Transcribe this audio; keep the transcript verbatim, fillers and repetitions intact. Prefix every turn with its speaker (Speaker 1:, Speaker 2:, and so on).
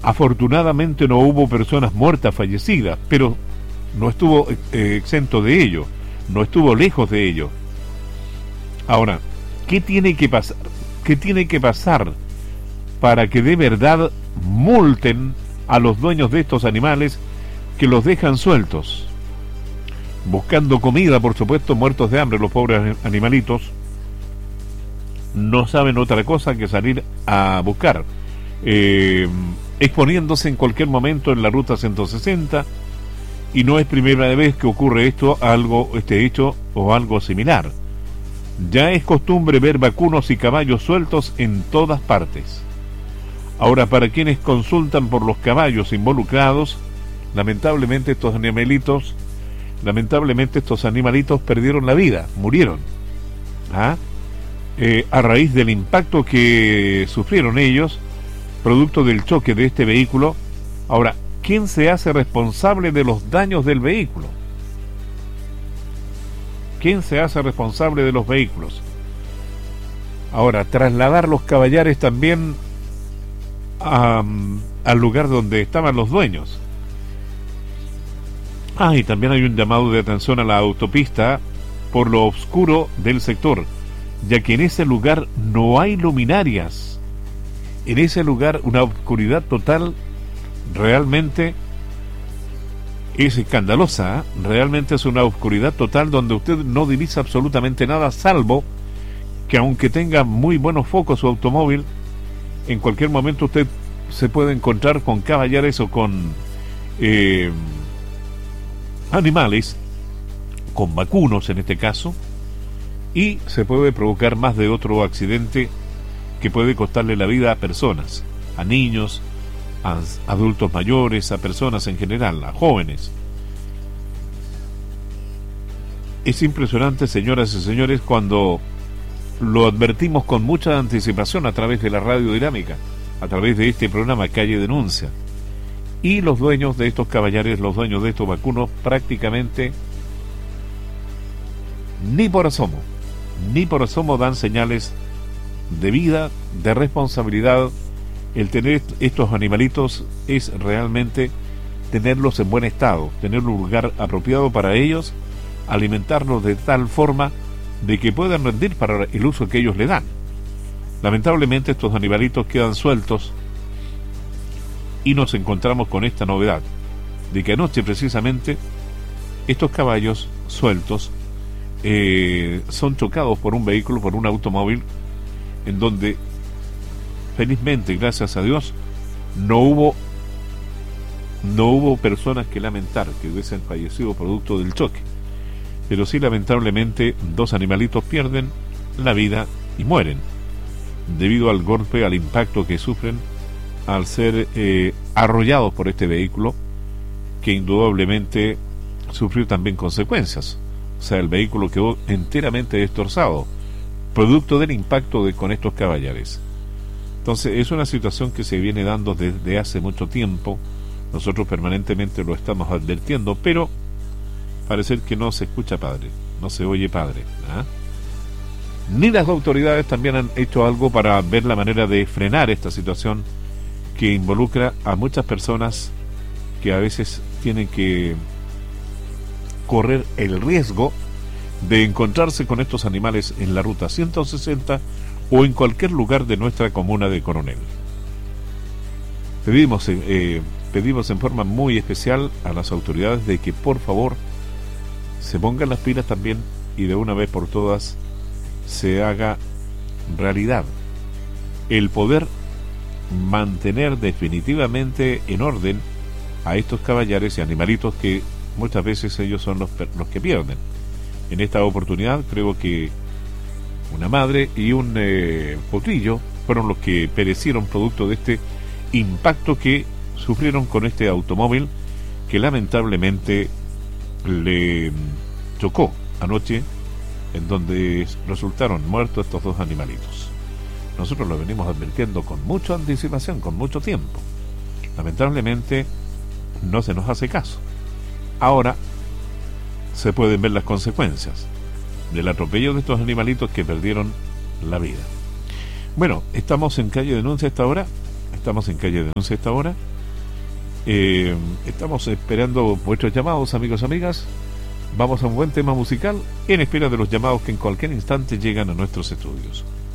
Speaker 1: Afortunadamente no hubo personas muertas, fallecidas, pero no estuvo eh, exento de ello, no estuvo lejos de ello. Ahora, ¿qué tiene que pasar? ¿Qué tiene que pasar para que de verdad multen a los dueños de estos animales que los dejan sueltos? Buscando comida, por supuesto, muertos de hambre los pobres animalitos. No saben otra cosa que salir a buscar, eh, exponiéndose en cualquier momento en la ruta ciento sesenta, y no es primera vez que ocurre esto, algo, este hecho o algo similar. Ya es costumbre ver vacunos y caballos sueltos en todas partes. Ahora, para quienes consultan por los caballos involucrados, lamentablemente estos animalitos, lamentablemente estos animalitos perdieron la vida, murieron. ¿Ah? Eh, a raíz del impacto que sufrieron ellos, producto del choque de este vehículo. Ahora, ¿quién se hace responsable de los daños del vehículo? ¿Quién se hace responsable de los vehículos? Ahora, trasladar los caballares también a, al lugar donde estaban los dueños. Ah, y también hay un llamado de atención a la autopista por lo oscuro del sector, ya que en ese lugar no hay luminarias. En ese lugar una oscuridad total realmente es escandalosa, ¿eh? Realmente es una oscuridad total donde usted no divisa absolutamente nada, salvo que aunque tenga muy buenos focos su automóvil, en cualquier momento usted se puede encontrar con caballares o con eh, animales, con vacunos en este caso, y se puede provocar más de otro accidente que puede costarle la vida a personas, a niños, a adultos mayores, a personas en general, a jóvenes. Es impresionante, señoras y señores, cuando lo advertimos con mucha anticipación a través de la radio dinámica, a través de este programa Calle Denuncia, y los dueños de estos caballares, los dueños de estos vacunos, prácticamente ni por asomo, ni por asomo dan señales de vida, de responsabilidad. El tener estos animalitos es realmente tenerlos en buen estado, tener un lugar apropiado para ellos, alimentarlos de tal forma de que puedan rendir para el uso que ellos le dan. Lamentablemente estos animalitos quedan sueltos y nos encontramos con esta novedad, de que anoche precisamente estos caballos sueltos eh, son chocados por un vehículo, por un automóvil, en donde felizmente, gracias a Dios, no hubo no hubo personas que lamentar que hubiesen fallecido producto del choque, pero sí lamentablemente dos animalitos pierden la vida y mueren debido al golpe, al impacto que sufren al ser eh, arrollados por este vehículo, que indudablemente sufrió también consecuencias. O sea, el vehículo quedó enteramente destrozado producto del impacto de, con estos caballares. Entonces es una situación que se viene dando desde hace mucho tiempo. Nosotros permanentemente lo estamos advirtiendo, pero parece que no se escucha, padre, no se oye, padre, ¿ah? Ni las autoridades también han hecho algo para ver la manera de frenar esta situación que involucra a muchas personas que a veces tienen que correr el riesgo de encontrarse con estos animales en la ruta ciento sesenta o en cualquier lugar de nuestra comuna de Coronel. Pedimos, eh, pedimos en forma muy especial a las autoridades de que por favor se pongan las pilas también y de una vez por todas se haga realidad el poder mantener definitivamente en orden a estos caballares y animalitos que muchas veces ellos son los, los que pierden. En esta oportunidad creo que una madre y un eh, potrillo fueron los que perecieron producto de este impacto que sufrieron con este automóvil que lamentablemente le chocó anoche, en donde resultaron muertos estos dos animalitos. Nosotros lo venimos advirtiendo con mucha anticipación, con mucho tiempo. Lamentablemente no se nos hace caso. Ahora se pueden ver las consecuencias del atropello de estos animalitos que perdieron la vida. Bueno, estamos en Calle Denuncia a esta hora. Estamos en Calle Denuncia a esta hora. Eh, estamos esperando vuestros llamados, amigos, amigas. Vamos a un buen tema musical en espera de los llamados que en cualquier instante llegan a nuestros estudios.